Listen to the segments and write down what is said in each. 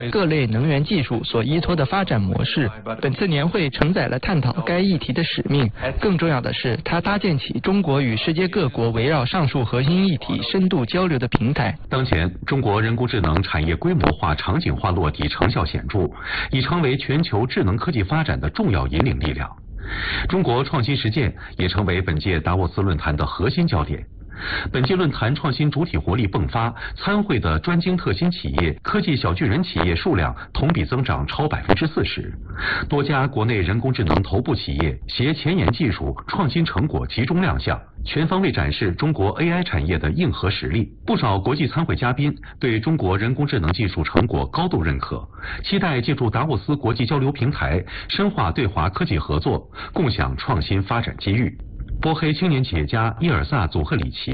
各类能源技术所依托的发展模式。本次年会承载了探讨该议题的使命，更重要的是，它搭建起中国与世界各国围绕上述核心议题深度交流的平台。 当前，中国人工智能产业规模化、场景化落地成效显著，已成为全球智能科技发展的重要引领力量。中国创新实践也成为本届达沃斯论坛的核心焦点。本届论坛创新主体活力迸发，参会的专精特新企业、科技小巨人企业数量同比增长超40%，多家国内人工智能头部企业携前沿技术、创新成果集中亮相，全方位展示中国 AI 产业的硬核实力。不少国际参会嘉宾对中国人工智能技术成果高度认可，期待借助达沃斯国际交流平台，深化对华科技合作，共享创新发展机遇。波黑青年企业家伊尔萨·祖赫里奇。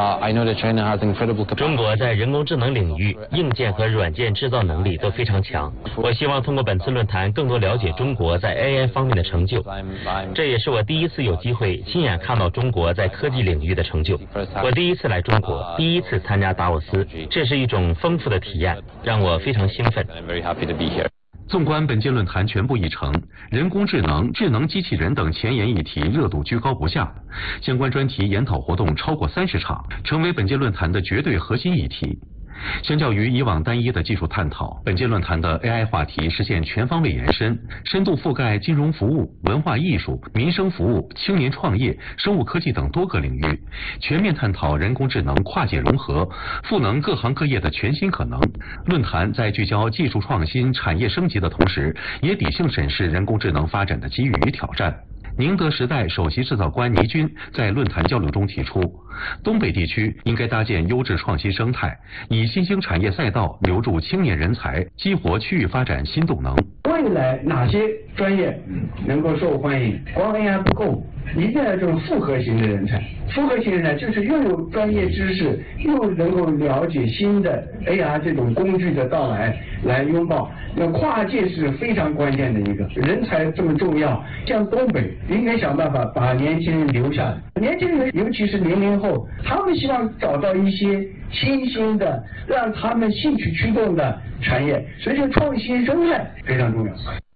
中国在人工智能领域硬件和软件制造能力都非常强。我希望通过本次论坛更多了解中国在 AI 方面的成就，这也是我第一次有机会亲眼看到中国在科技领域的成就。我第一次来中国，第一次参加达沃斯，这是一种丰富的体验，让我非常兴奋。 纵观本届论坛全部议程，人工智能、智能机器人等前沿议题热度居高不下，相关专题研讨活动超过30场，成为本届论坛的绝对核心议题。相较于以往单一的技术探讨，本届论坛的 AI 话题实现全方位延伸，深度覆盖金融服务、文化艺术、民生服务、青年创业、生物科技等多个领域，全面探讨人工智能跨界融合，赋能各行各业的全新可能。论坛在聚焦技术创新、产业升级的同时，也理性审视人工智能发展的机遇与挑战。宁德时代首席制造官倪军在论坛交流中提出，东北地区应该搭建优质创新生态，以新兴产业赛道留住青年人才，激活区域发展新动能。 未来哪些专业能够受欢迎？光 AI 不够，一定要这种复合型的人才。复合型人才就是又有专业知识，又能够了解新的 AR 这种工具的到来，来拥抱。那跨界是非常关键的一个人才这么重要，像东北应该想办法把年轻人留下来。年轻人尤其是00后，他们希望找到一些新兴的，让他们兴趣驱动的产业，所以这个创新生态非常重要。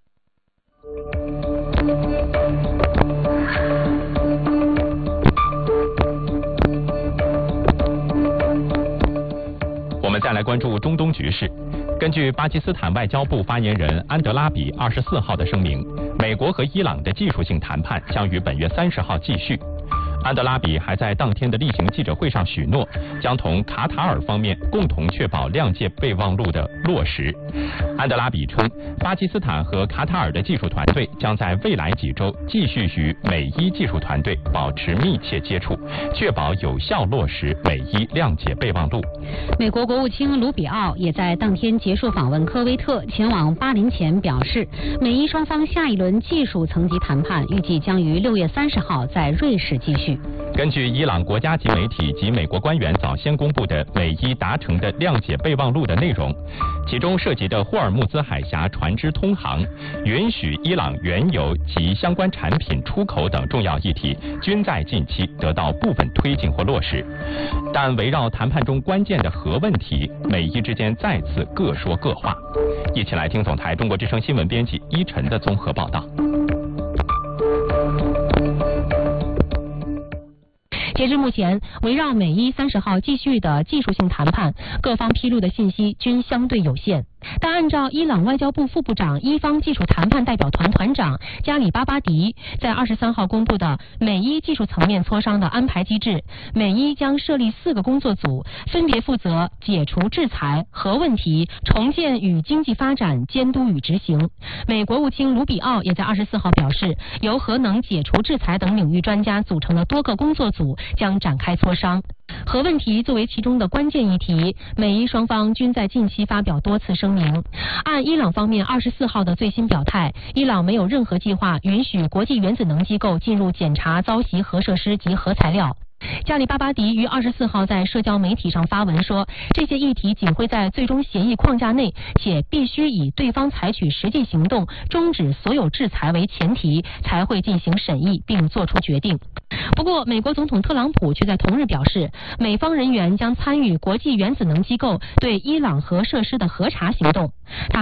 我们再来关注中东局势。根据巴基斯坦外交部发言人安德拉比24号的声明，美国和伊朗的技术性谈判将于本月30号继续。安德拉比还在当天的例行记者会上许诺，将同卡塔尔方面共同确保谅解备忘录的落实。安德拉比称，巴基斯坦和卡塔尔的技术团队将在未来几周继续与美伊技术团队保持密切接触，确保有效落实美伊谅解备忘录。 美国国务卿卢比奥也在当天结束访问科威特，前往巴林前表示，美伊双方下一轮技术层级谈判预计将于6月30号在瑞士继续。 根据伊朗国家级媒体及美国官员早先公布的美伊达成的谅解备忘录的内容，其中涉及的霍尔木兹海峡船只通航、允许伊朗原油及相关产品出口等重要议题，均在近期得到部分推进或落实。但围绕谈判中关键的核问题，美伊之间再次各说各话。一起来听总台中国之声新闻编辑依晨的综合报道。 截至目前，围绕美伊30号继续的技术性谈判，各方披露的信息均相对有限。但按照伊朗外交部副部长、伊方技术谈判代表团团长加里巴巴迪在23号公布的美伊技术层面磋商的安排机制，美伊将设立4个工作组，分别负责解除制裁、核问题、重建与经济发展、监督与执行。美国务卿卢比奥也在24号表示，由核能、解除制裁等领域专家组成的多个工作组将展开磋商。核问题作为其中的关键议题，美伊双方均在近期发表多次声明。按伊朗方面24号的最新表态，伊朗没有任何计划允许国际原子能机构进入检查遭袭核设施及核材料。加里巴巴迪于24号在社交媒体上发文说，这些议题仅会在最终协议框架内，且必须以对方采取实际行动终止所有制裁为前提，才会进行审议并作出决定。不过，美国总统特朗普却在同日表示，美方人员将参与国际原子能机构对伊朗核设施的核查行动。他